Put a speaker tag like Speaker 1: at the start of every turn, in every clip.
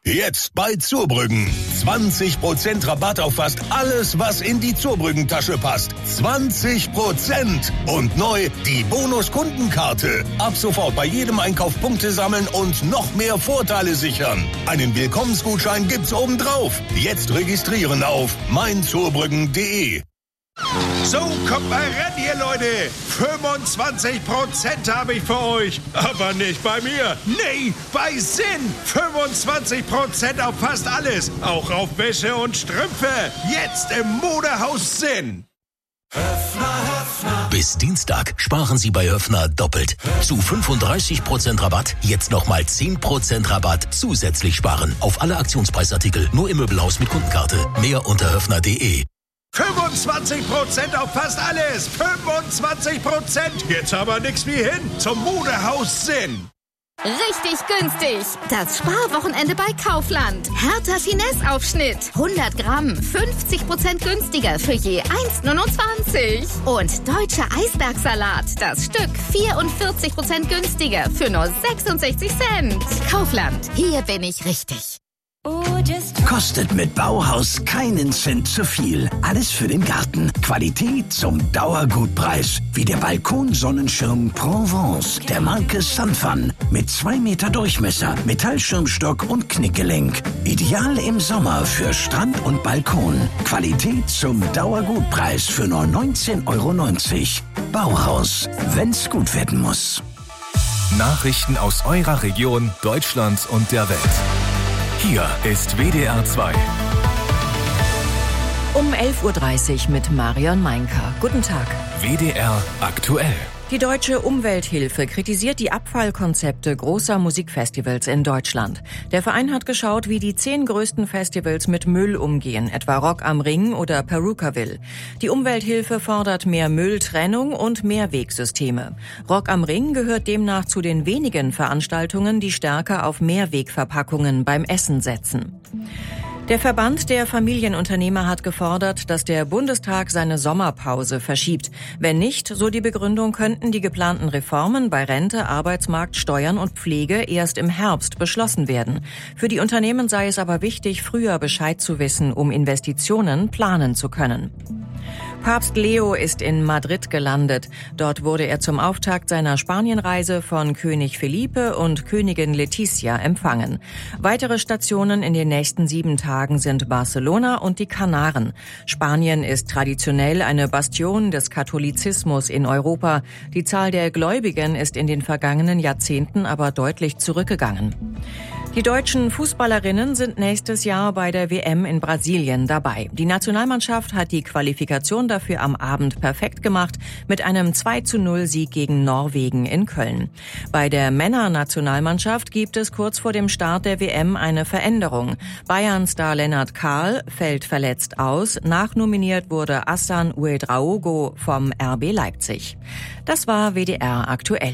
Speaker 1: Jetzt bei Zurbrüggen. 20% Rabatt auf fast alles, was in die Zurbrüggen-Tasche passt. 20%! Und neu die Bonus-Kundenkarte. Ab sofort bei jedem Einkauf Punkte sammeln und noch mehr Vorteile sichern. Einen Willkommensgutschein gibt's obendrauf. Jetzt registrieren auf meinzurbrüggen.de.
Speaker 2: So, kommt mal ran hier, Leute. 25% habe ich für euch. Aber nicht bei mir. Nee, bei Sinn. 25% auf fast alles. Auch auf Wäsche und Strümpfe. Jetzt im Modehaus Sinn.
Speaker 3: Bis Dienstag sparen Sie bei Höffner doppelt. Zu 35% Rabatt, jetzt nochmal 10% Rabatt zusätzlich sparen. Auf alle Aktionspreisartikel, nur im Möbelhaus mit Kundenkarte. Mehr unter höffner.de.
Speaker 2: 25% auf fast alles. 25%. Jetzt aber nix wie hin zum Modehaus Sinn.
Speaker 4: Richtig günstig. Das Sparwochenende bei Kaufland. Hertha Finesse-Aufschnitt. 100 Gramm. 50% günstiger für je 1,29. Und deutscher Eisbergsalat. Das Stück 44% günstiger für nur 66 Cent. Kaufland. Hier bin ich richtig.
Speaker 5: Kostet mit Bauhaus keinen Cent zu viel. Alles für den Garten. Qualität zum Dauergutpreis. Wie der Balkonsonnenschirm Provence der Marke Sunfun. Mit 2 Meter Durchmesser, Metallschirmstock und Knickgelenk. Ideal im Sommer für Strand und Balkon. Qualität zum Dauergutpreis für nur 19,90 €. Bauhaus, wenn's gut werden muss.
Speaker 6: Nachrichten aus eurer Region, Deutschland und der Welt. Hier ist WDR 2.
Speaker 7: Um 11:30 Uhr mit Marion Meinker. Guten Tag.
Speaker 6: WDR aktuell.
Speaker 7: Die Deutsche Umwelthilfe kritisiert die Abfallkonzepte großer Musikfestivals in Deutschland. Der Verein hat geschaut, wie die 10 größten Festivals mit Müll umgehen, etwa Rock am Ring oder Perukaville. Die Umwelthilfe fordert mehr Mülltrennung und Mehrwegsysteme. Rock am Ring gehört demnach zu den wenigen Veranstaltungen, die stärker auf Mehrwegverpackungen beim Essen setzen. Der Verband der Familienunternehmer hat gefordert, dass der Bundestag seine Sommerpause verschiebt. Wenn nicht, so die Begründung, könnten die geplanten Reformen bei Rente, Arbeitsmarkt, Steuern und Pflege erst im Herbst beschlossen werden. Für die Unternehmen sei es aber wichtig, früher Bescheid zu wissen, um Investitionen planen zu können. Papst Leo ist in Madrid gelandet. Dort wurde er zum Auftakt seiner Spanienreise von König Felipe und Königin Letizia empfangen. Weitere Stationen in den nächsten 7 Tagen sind Barcelona und die Kanaren. Spanien ist traditionell eine Bastion des Katholizismus in Europa. Die Zahl der Gläubigen ist in den vergangenen Jahrzehnten aber deutlich zurückgegangen. Die deutschen Fußballerinnen sind nächstes Jahr bei der WM in Brasilien dabei. Die Nationalmannschaft hat die Qualifikation dafür am Abend perfekt gemacht mit einem 2:0-Sieg gegen Norwegen in Köln. Bei der Männernationalmannschaft gibt es kurz vor dem Start der WM eine Veränderung. Bayern-Star Lennart Kahl fällt verletzt aus. Nachnominiert wurde Hassan Ouedraogo vom RB Leipzig. Das war WDR aktuell.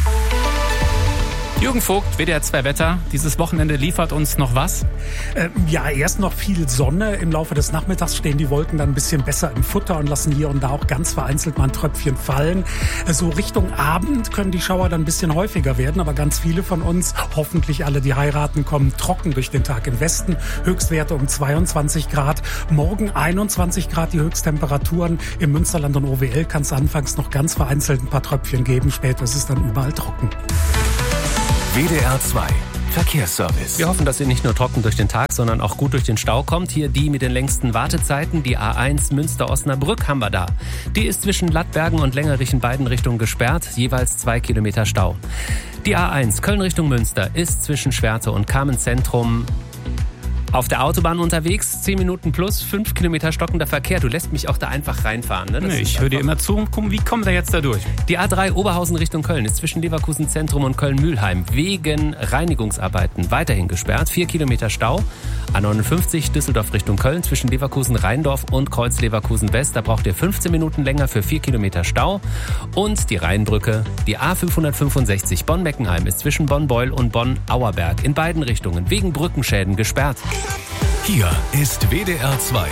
Speaker 8: Jürgen Vogt, WDR 2 Wetter. Dieses Wochenende liefert uns noch was?
Speaker 9: Ja, erst noch viel Sonne. Im Laufe des Nachmittags stehen die Wolken dann ein bisschen besser im Futter und lassen hier und da auch ganz vereinzelt mal ein Tröpfchen fallen. So Richtung Abend können die Schauer dann ein bisschen häufiger werden, aber ganz viele von uns, hoffentlich alle, die heiraten, kommen trocken durch den Tag im Westen. Höchstwerte um 22 Grad. Morgen 21 Grad die Höchsttemperaturen. Im Münsterland und OWL kann es anfangs noch ganz vereinzelt ein paar Tröpfchen geben. Später ist es dann überall trocken.
Speaker 6: WDR 2 Verkehrsservice.
Speaker 8: Wir hoffen, dass ihr nicht nur trocken durch den Tag, sondern auch gut durch den Stau kommt. Hier die mit den längsten Wartezeiten, die A1 Münster-Osnabrück haben wir da. Die ist zwischen Lattbergen und Längerich in beiden Richtungen gesperrt, jeweils 2 Kilometer Stau. Die A1 Köln Richtung Münster ist zwischen Schwerte und Kamenz-Zentrum auf der Autobahn unterwegs, 10 Minuten plus, 5 Kilometer stockender Verkehr. Du lässt mich auch da einfach reinfahren. Ne?
Speaker 10: Nee, ich höre dir immer zu und gucken, wie kommt er jetzt da durch?
Speaker 8: Die A3 Oberhausen Richtung Köln ist zwischen Leverkusen Zentrum und Köln-Mühlheim wegen Reinigungsarbeiten weiterhin gesperrt. 4 Kilometer Stau. A59 Düsseldorf Richtung Köln zwischen Leverkusen-Rheindorf und Kreuz-Leverkusen-West. Da braucht ihr 15 Minuten länger für 4 Kilometer Stau. Und die Rheinbrücke, die A565 Bonn-Meckenheim ist zwischen Bonn-Beul und Bonn-Auerberg in beiden Richtungen wegen Brückenschäden gesperrt.
Speaker 6: Hier ist WDR 2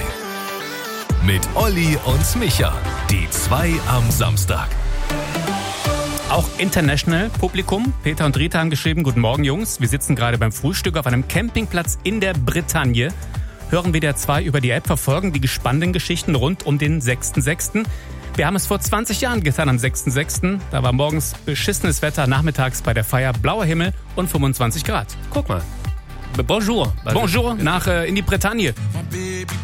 Speaker 6: mit Olli und Micha. Die 2 am Samstag.
Speaker 10: Auch international Publikum. Peter und Rita haben geschrieben, guten Morgen Jungs, wir sitzen gerade beim Frühstück auf einem Campingplatz in der Bretagne. Hören WDR 2 über die App, verfolgen die gespannten Geschichten rund um den 6.6. Wir haben es vor 20 Jahren getan am 6.6. Da war morgens beschissenes Wetter, nachmittags bei der Feier blauer Himmel und 25 Grad.
Speaker 8: Guck mal. Bonjour.
Speaker 10: Bonjour, in die Bretagne.